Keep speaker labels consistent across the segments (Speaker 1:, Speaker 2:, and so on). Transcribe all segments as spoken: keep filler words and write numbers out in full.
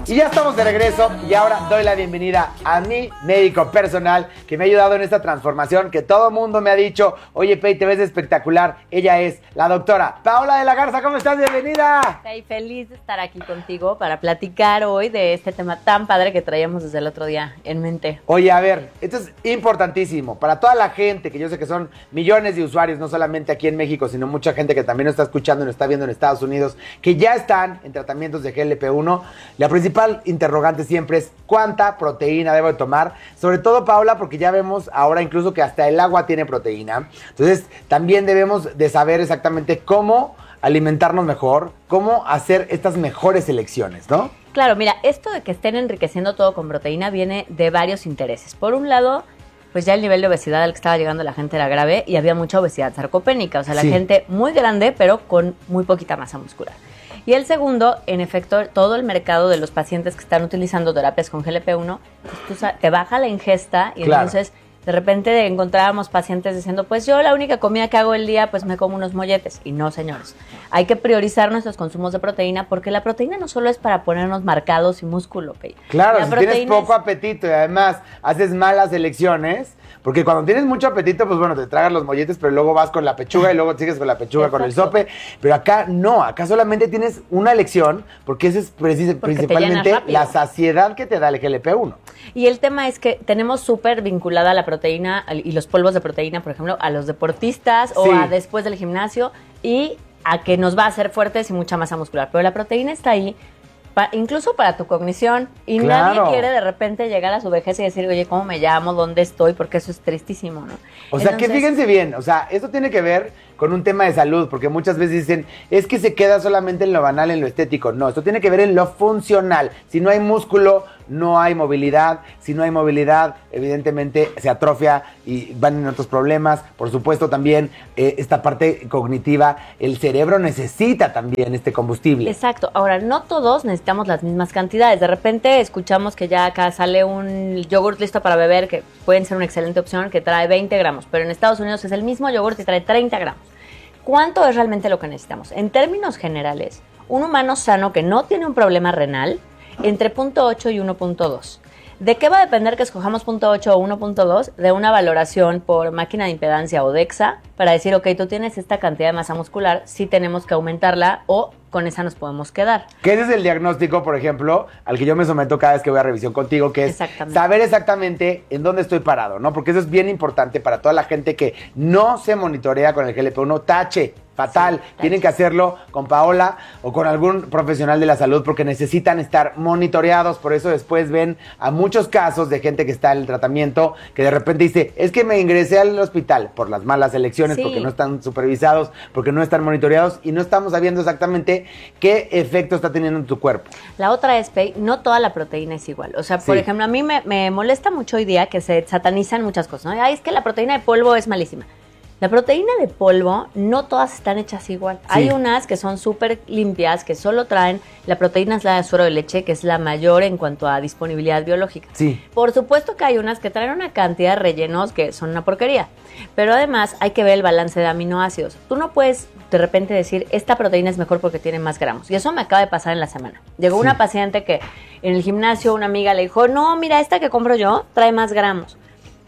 Speaker 1: Y ya estamos de regreso y ahora doy la bienvenida a mi médico personal que me ha ayudado en esta transformación, que todo el mundo me ha dicho, oye, Pei, te ves espectacular. Ella es la doctora Paola de la Garza. ¿Cómo estás? Bienvenida.
Speaker 2: Estoy feliz de estar aquí contigo para platicar hoy de este tema tan padre que traíamos desde el otro día en mente.
Speaker 1: Oye, a ver, esto es importantísimo para toda la gente, que yo sé que son millones de usuarios, no solamente aquí en México, sino mucha gente que también nos está escuchando y nos está viendo en Estados Unidos, que ya están en tratamientos de G L P uno. La principal interrogante siempre es cuánta proteína debo de tomar, sobre todo, Paola, porque ya vemos ahora incluso que hasta el agua tiene proteína. Entonces también debemos de saber exactamente cómo alimentarnos mejor, cómo hacer estas mejores elecciones, ¿no?
Speaker 2: Claro, mira, esto de que estén enriqueciendo todo con proteína viene de varios intereses. Por un lado, pues ya el nivel de obesidad al que estaba llegando la gente era grave y había mucha obesidad sarcopénica, o sea, la sí. gente muy grande pero con muy poquita masa muscular. Y el segundo, en efecto, todo el mercado de los pacientes que están utilizando terapias con G L P uno, pues tú, te baja la ingesta y claro. entonces de repente encontrábamos pacientes diciendo, pues yo la única comida que hago el día, pues me como unos molletes. Y no, señores, hay que priorizar nuestros consumos de proteína porque la proteína no solo es para ponernos marcados y músculo, Pei.
Speaker 1: Claro,
Speaker 2: la
Speaker 1: si tienes poco es... apetito y además haces malas elecciones, porque cuando tienes mucho apetito, pues bueno, te tragas los molletes, pero luego vas con la pechuga y luego sigues con la pechuga, Exacto. con el sope. Pero acá no, acá solamente tienes una elección, porque esa es precis- principalmente la saciedad que te da el G L P uno.
Speaker 2: Y el tema es que tenemos súper vinculada la proteína y los polvos de proteína, por ejemplo, a los deportistas sí. o a después del gimnasio y a que nos va a hacer fuertes y mucha masa muscular. Pero la proteína está ahí pa, incluso para tu cognición y claro. nadie quiere de repente llegar a su vejez y decir, oye, ¿cómo me llamo? ¿Dónde estoy? Porque eso es tristísimo, ¿no?
Speaker 1: O sea, Entonces, que fíjense bien, o sea, esto tiene que ver con un tema de salud, porque muchas veces dicen, es que se queda solamente en lo banal, en lo estético. No, esto tiene que ver en lo funcional. Si no hay músculo, no hay movilidad. Si no hay movilidad, evidentemente se atrofia y van en otros problemas. Por supuesto, también eh, esta parte cognitiva, el cerebro necesita también este combustible.
Speaker 2: Exacto. Ahora, no todos necesitamos las mismas cantidades. De repente escuchamos que ya acá sale un yogurt listo para beber, que pueden ser una excelente opción, que trae veinte gramos, pero en Estados Unidos es el mismo yogurt y trae treinta gramos. ¿Cuánto es realmente lo que necesitamos? En términos generales, un humano sano que no tiene un problema renal, entre punto ocho y uno punto dos. ¿De qué va a depender que escojamos punto ocho o uno punto dos? De una valoración por máquina de impedancia o DEXA para decir, ok, tú tienes esta cantidad de masa muscular, sí tenemos que aumentarla o con esa nos podemos quedar.
Speaker 1: Que ese es el diagnóstico, por ejemplo, al que yo me someto cada vez que voy a revisión contigo, que es exactamente. saber exactamente en dónde estoy parado, ¿no? Porque eso es bien importante para toda la gente que no se monitorea con el G L P uno. Tache, fatal. Sí, Tienen que hacerlo con Paola o con algún profesional de la salud porque necesitan estar monitoreados. Por eso después ven a muchos casos de gente que está en el tratamiento que de repente dice, es que me ingresé al hospital por las malas elecciones, sí. porque no están supervisados, porque no están monitoreados y no estamos sabiendo exactamente qué efecto está teniendo en tu cuerpo.
Speaker 2: La otra es, Pei, no toda la proteína es igual. O sea, por sí. ejemplo, a mí me, me molesta mucho hoy día que se satanizan muchas cosas, ¿no? Ay, es que la proteína de polvo es malísima. La proteína de polvo, no todas están hechas igual. Sí. Hay unas que son súper limpias, que solo traen, la proteína es la de suero de leche, que es la mayor en cuanto a disponibilidad biológica.
Speaker 1: Sí.
Speaker 2: Por supuesto que hay unas que traen una cantidad de rellenos que son una porquería. Pero además hay que ver el balance de aminoácidos. Tú no puedes de repente decir, esta proteína es mejor porque tiene más gramos. Y eso me acaba de pasar en la semana. Llegó sí. una paciente que en el gimnasio una amiga le dijo, no, mira, esta que compro yo trae más gramos.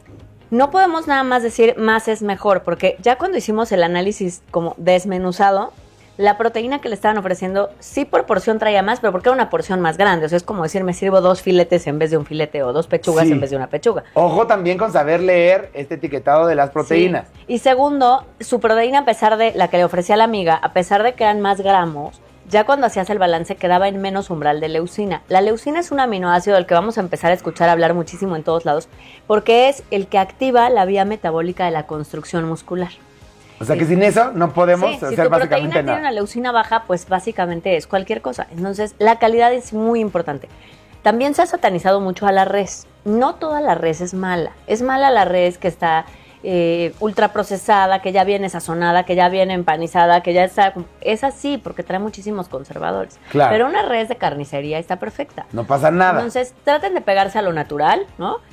Speaker 2: No podemos nada más decir más es mejor, porque ya cuando hicimos el análisis como desmenuzado, la proteína que le estaban ofreciendo sí por porción traía más, pero porque era una porción más grande. O sea, es como decir, me sirvo dos filetes en vez de un filete o dos pechugas sí. en vez de una pechuga.
Speaker 1: Ojo también con saber leer este etiquetado de las proteínas.
Speaker 2: Sí. Y segundo, su proteína, a pesar de la que le ofrecía la amiga, a pesar de que eran más gramos, ya cuando hacías el balance quedaba en menos umbral de leucina. La leucina es un aminoácido del que vamos a empezar a escuchar hablar muchísimo en todos lados, porque es el que activa la vía metabólica de la construcción muscular.
Speaker 1: O sea que sin eso no podemos
Speaker 2: sí,
Speaker 1: hacer
Speaker 2: si tu
Speaker 1: básicamente
Speaker 2: proteína
Speaker 1: nada.
Speaker 2: Tiene una leucina baja, pues básicamente es cualquier cosa. Entonces, la calidad es muy importante. También se ha satanizado mucho a la res. No toda la res es mala. Es mala la res que está eh, ultraprocesada, que ya viene sazonada, que ya viene empanizada, que ya está... Es así, porque trae muchísimos conservadores.
Speaker 1: Claro.
Speaker 2: Pero una res de carnicería está perfecta.
Speaker 1: No pasa nada.
Speaker 2: Entonces, traten de pegarse a lo natural, ¿no?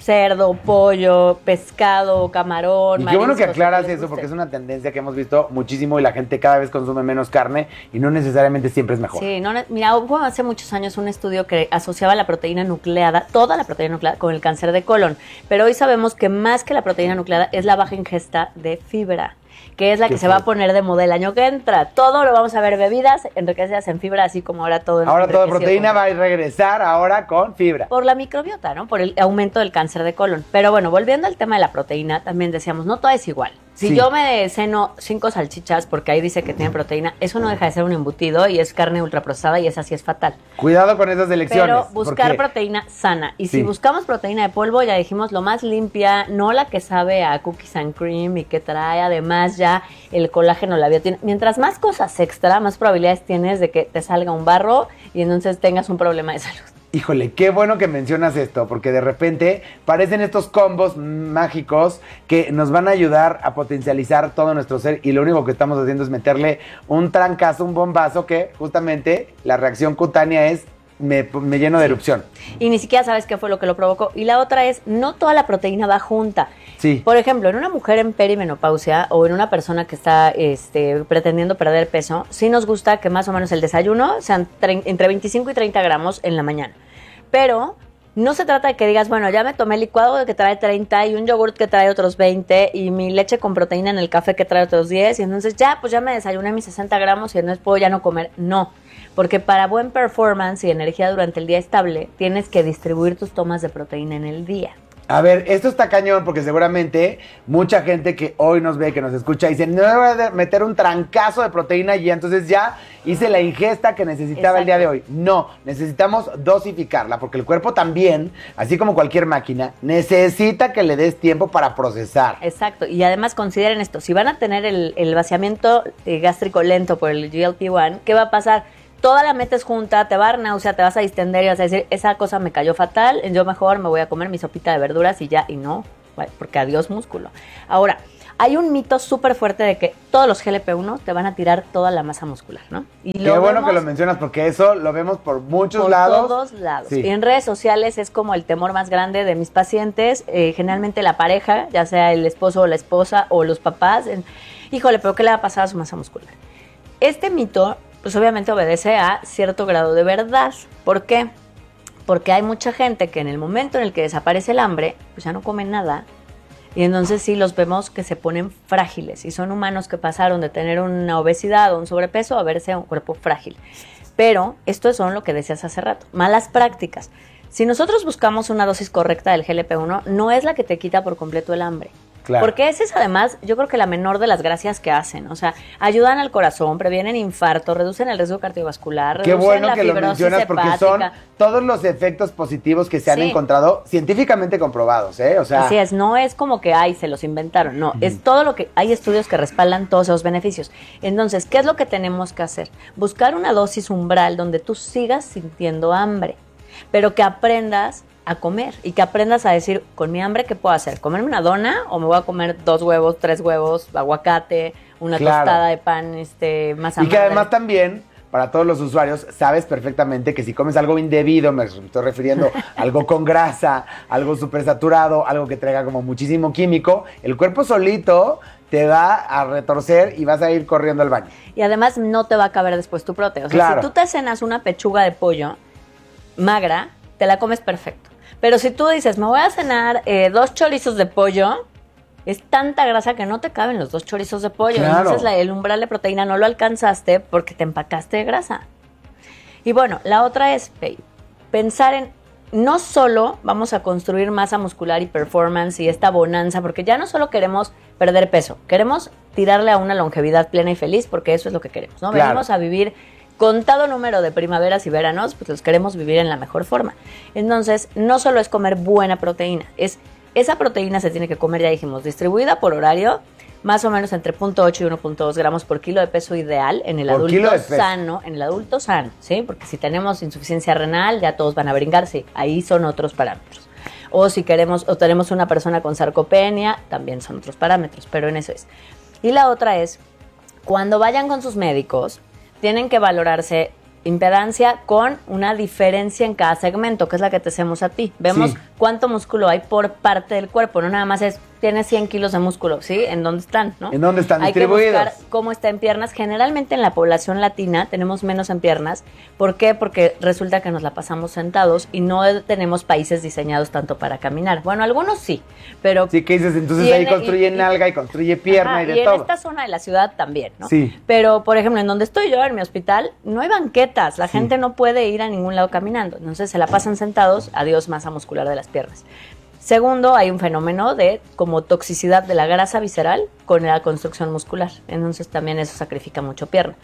Speaker 2: cerdo, pollo, pescado, camarón,
Speaker 1: y qué bueno que
Speaker 2: mariscos,
Speaker 1: aclaras
Speaker 2: que les
Speaker 1: eso,
Speaker 2: guste.
Speaker 1: porque es una tendencia que hemos visto muchísimo y la gente cada vez consume menos carne y no necesariamente siempre es mejor.
Speaker 2: Sí, no, mira, hubo hace muchos años un estudio que asociaba la proteína nucleada, toda la proteína nucleada, con el cáncer de colon. Pero hoy sabemos que más que la proteína nucleada es la baja ingesta de fibra, que es la
Speaker 1: Qué
Speaker 2: que se va a
Speaker 1: fuerte.
Speaker 2: poner de moda el año que entra. Todo lo vamos a ver, bebidas enriquecidas en fibra, así como ahora todo
Speaker 1: Ahora toda
Speaker 2: enriquecido
Speaker 1: proteína
Speaker 2: con-
Speaker 1: va a regresar ahora con fibra.
Speaker 2: por la microbiota, ¿no? Por el aumento del cáncer de colon. Pero bueno, volviendo al tema de la proteína, también decíamos, no todo es igual. Si
Speaker 1: Sí.
Speaker 2: yo me ceno cinco salchichas, porque ahí dice que tiene proteína, eso no deja de ser un embutido y es carne ultraprocesada y esa sí es fatal.
Speaker 1: Cuidado con esas elecciones.
Speaker 2: Pero buscar
Speaker 1: porque-
Speaker 2: proteína sana. Y
Speaker 1: Sí.
Speaker 2: si buscamos proteína de polvo, ya dijimos, lo más limpia, no la que sabe a cookies and cream y que trae además ya el colágeno, la biotina. Mientras más cosas extra, más probabilidades tienes de que te salga un barro y entonces tengas un problema de salud.
Speaker 1: Híjole, qué bueno que mencionas esto, porque de repente parecen estos combos mágicos que nos van a ayudar a potencializar todo nuestro ser y lo único que estamos haciendo es meterle un trancazo, un bombazo que justamente la reacción cutánea es me, me lleno de erupción.
Speaker 2: Y ni siquiera sabes qué fue lo que lo provocó. Y la otra es, no toda la proteína va junta.
Speaker 1: Sí.
Speaker 2: Por ejemplo, en una mujer en perimenopausia o en una persona que está este, pretendiendo perder peso, sí nos gusta que más o menos el desayuno sean tre- entre veinticinco y treinta gramos en la mañana. Pero no se trata de que digas, bueno, ya me tomé el licuado que trae treinta y un yogurt que trae otros veinte y mi leche con proteína en el café que trae otros diez y entonces ya, pues ya me desayuné mis sesenta gramos y entonces puedo ya no comer. No, porque para buen performance y energía durante el día estable, tienes que distribuir tus tomas de proteína en el día.
Speaker 1: A ver, esto está cañón porque seguramente mucha gente que hoy nos ve, que nos escucha, dice, no me voy a meter un trancazo de proteína y entonces ya hice la ingesta que necesitaba
Speaker 2: Exacto.
Speaker 1: el día de hoy. No, necesitamos dosificarla porque el cuerpo también, así como cualquier máquina, necesita que le des tiempo para procesar.
Speaker 2: Exacto, y además consideren esto, si van a tener el, el vaciamiento eh, gástrico lento por el G L P uno, ¿qué va a pasar? Toda la metes junta, te va a dar náusea, te vas a distender y vas a decir, esa cosa me cayó fatal, yo mejor me voy a comer mi sopita de verduras y ya, y no, porque adiós músculo. Ahora, hay un mito súper fuerte de que todos los G L P uno te van a tirar toda la masa muscular, ¿no? Y
Speaker 1: Qué bueno
Speaker 2: vemos
Speaker 1: que lo mencionas porque eso lo vemos por muchos
Speaker 2: por
Speaker 1: lados.
Speaker 2: todos lados.
Speaker 1: Sí.
Speaker 2: Y en redes sociales es como el temor más grande de mis pacientes, eh, generalmente la pareja, ya sea el esposo o la esposa o los papás, en, híjole, pero ¿qué le va a pasar a su masa muscular? Este mito, pues obviamente obedece a cierto grado de verdad. ¿Por qué? Porque hay mucha gente que en el momento en el que desaparece el hambre, pues ya no come nada. Y entonces sí los vemos que se ponen frágiles. Y son humanos que pasaron de tener una obesidad o un sobrepeso a verse un cuerpo frágil. Pero esto son lo que decías hace rato, malas prácticas. Si nosotros buscamos una dosis correcta del G L P uno, no es la que te quita por completo el hambre.
Speaker 1: Claro.
Speaker 2: Porque esa es además, yo creo que la menor de las gracias que hacen. O sea, ayudan al corazón, previenen infarto, reducen el riesgo cardiovascular,
Speaker 1: Qué
Speaker 2: reducen
Speaker 1: bueno
Speaker 2: la
Speaker 1: que lo
Speaker 2: fibrosis
Speaker 1: mencionas porque son
Speaker 2: hepática.
Speaker 1: todos los efectos positivos que se han
Speaker 2: Sí.
Speaker 1: encontrado científicamente comprobados, ¿eh? O sea,
Speaker 2: Así es, no es como que, ay, se los inventaron, no, es todo lo que, hay estudios que respaldan todos esos beneficios. Entonces, ¿qué es lo que tenemos que hacer? Buscar una dosis umbral donde tú sigas sintiendo hambre, pero que aprendas a comer y que aprendas a decir, con mi hambre, ¿qué puedo hacer? ¿Comerme una dona o me voy a comer dos huevos, tres huevos, aguacate, una
Speaker 1: Claro.
Speaker 2: tostada de pan, este, masa
Speaker 1: y que
Speaker 2: madre?
Speaker 1: además también, para todos los usuarios, sabes perfectamente que si comes algo indebido, me estoy refiriendo a algo con grasa, algo súper saturado, algo que traiga como muchísimo químico, el cuerpo solito te va a retorcer y vas a ir corriendo al baño.
Speaker 2: Y además no te va a caber después tu proteína. O sea,
Speaker 1: Claro.
Speaker 2: si tú te cenas una pechuga de pollo magra, te la comes perfecto. Pero si tú dices, me voy a cenar eh, dos chorizos de pollo, es tanta grasa que no te caben los dos chorizos de pollo.
Speaker 1: Claro.
Speaker 2: Entonces la, el umbral de proteína no lo alcanzaste porque te empacaste de grasa. Y bueno, la otra es hey, pensar en, no solo vamos a construir masa muscular y performance y esta bonanza, porque ya no solo queremos perder peso, queremos tirarle a una longevidad plena y feliz, porque eso es lo que queremos, ¿no?
Speaker 1: Claro.
Speaker 2: Venimos a vivir contado número de primaveras y veranos, pues los queremos vivir en la mejor forma. Entonces, no solo es comer buena proteína, es esa proteína se tiene que comer, ya dijimos, distribuida por horario, más o menos entre cero punto ocho y uno punto dos gramos por kilo de peso ideal en el
Speaker 1: Por kilo
Speaker 2: adulto
Speaker 1: de peso.
Speaker 2: sano, en el adulto sano, ¿sí? Porque si tenemos insuficiencia renal, ya todos van a brincar, sí, ahí son otros parámetros. O si queremos, o tenemos una persona con sarcopenia, también son otros parámetros, pero en eso es. Y la otra es, cuando vayan con sus médicos, tienen que valorarse impedancia con una diferencia en cada segmento, que es la que te hacemos a ti. Vemos sí. cuánto músculo hay por parte del cuerpo, no nada más es, tienes cien kilos de músculo, ¿sí? ¿En dónde están, no?
Speaker 1: ¿En dónde están
Speaker 2: hay
Speaker 1: distribuidos?
Speaker 2: Hay que buscar cómo está en piernas. Generalmente en la población latina tenemos menos en piernas. ¿Por qué? Porque resulta que nos la pasamos sentados y no tenemos países diseñados tanto para caminar. Bueno, algunos sí, pero...
Speaker 1: Sí, ¿qué dices? Entonces ahí construye nalga y construye pierna
Speaker 2: ajá,
Speaker 1: y de
Speaker 2: y
Speaker 1: todo.
Speaker 2: Y en esta zona de la ciudad también, ¿no?
Speaker 1: Sí.
Speaker 2: Pero, por ejemplo, en donde estoy yo, en mi hospital, no hay banquetas. La sí. gente no puede ir a ningún lado caminando. Entonces se la pasan sentados, adiós masa muscular de las piernas. Segundo, hay un fenómeno de como toxicidad de la grasa visceral con la construcción muscular. Entonces también eso sacrifica mucho pierna.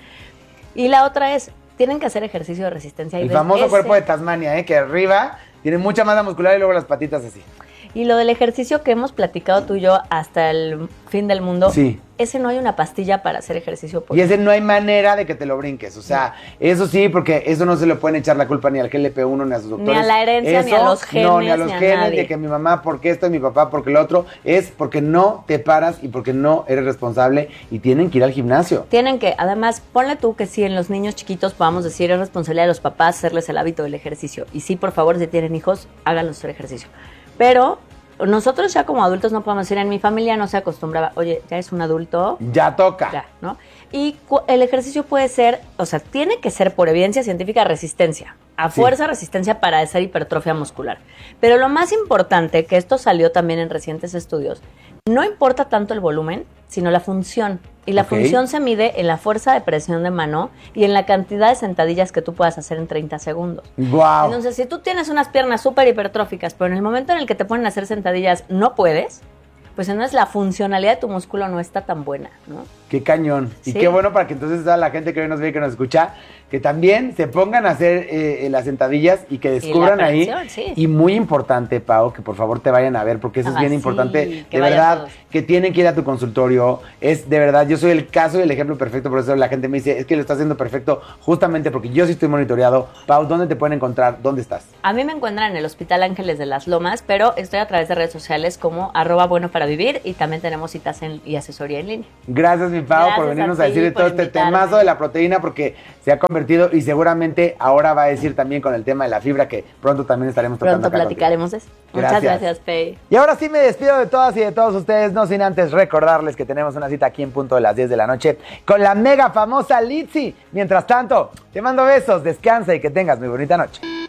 Speaker 2: Y la otra es, tienen que hacer ejercicio de resistencia.
Speaker 1: El
Speaker 2: y
Speaker 1: famoso
Speaker 2: ese,
Speaker 1: cuerpo de Tasmania, ¿eh? Que arriba tiene mucha masa muscular y luego las patitas así.
Speaker 2: Y lo del ejercicio que hemos platicado tú y yo hasta el fin del mundo,
Speaker 1: sí.
Speaker 2: ese no hay una pastilla para hacer ejercicio.
Speaker 1: Y ese no hay manera de que te lo brinques. O sea, no. eso sí, porque eso no se le pueden echar la culpa ni al G L P uno ni a sus doctores.
Speaker 2: Ni a la herencia,
Speaker 1: eso,
Speaker 2: ni a los genes,
Speaker 1: no, ni a los
Speaker 2: ni a
Speaker 1: genes,
Speaker 2: nadie.
Speaker 1: de que mi mamá porque esto y mi papá porque lo otro. Es porque no te paras y porque no eres responsable y tienen que ir al gimnasio.
Speaker 2: Tienen que, además, ponle tú que si en los niños chiquitos podamos decir es responsabilidad de los papás hacerles el hábito del ejercicio. Y sí, por favor, si tienen hijos, háganlos hacer ejercicio. Pero nosotros ya como adultos no podemos decir, en mi familia no se acostumbraba, oye, ya eres un adulto.
Speaker 1: Ya toca.
Speaker 2: Ya, ¿no? Y el ejercicio puede ser, o sea, tiene que ser por evidencia científica resistencia. A fuerza sí. resistencia para hacer hipertrofia muscular. Pero lo más importante, que esto salió también en recientes estudios, no importa tanto el volumen, sino la función. Y la okay. función se mide en la fuerza de presión de mano y en la cantidad de sentadillas que tú puedas hacer en treinta segundos.
Speaker 1: Wow.
Speaker 2: Entonces, si tú tienes unas piernas súper hipertróficas, pero en el momento en el que te ponen a hacer sentadillas no puedes, pues entonces la funcionalidad de tu músculo no está tan buena, ¿no?
Speaker 1: Qué cañón. Y sí. qué bueno para que entonces toda la gente que hoy nos ve y que nos escucha, que también se pongan a hacer eh, las sentadillas y que descubran y ahí. Sí. Y muy importante, Pau, que por favor te vayan a ver, porque eso ah, es bien sí, importante. De verdad, todos. Que tienen que ir a tu consultorio. Es de verdad, yo soy el caso y el ejemplo perfecto, por eso la gente me dice, es que lo está haciendo perfecto justamente porque yo sí estoy monitoreado. Pau, ¿dónde te pueden encontrar? ¿Dónde estás?
Speaker 2: A mí me encuentran en el Hospital Ángeles de las Lomas, pero estoy a través de redes sociales como arroba bueno para vivir y también tenemos citas en, y asesoría en línea.
Speaker 1: Gracias, mi Pau, Gracias por venirnos a, a decir de todo este temazo de la proteína, porque se ha convertido y seguramente ahora va a decir también con el tema de la fibra, que pronto también estaremos tocando.
Speaker 2: Pronto platicaremos eso. Gracias. Muchas gracias, Pei.
Speaker 1: Y ahora sí me despido de todas y de todos ustedes, no sin antes recordarles que tenemos una cita aquí en punto de las diez de la noche con la mega famosa Litzy. Mientras tanto, te mando besos, descansa y que tengas muy bonita noche.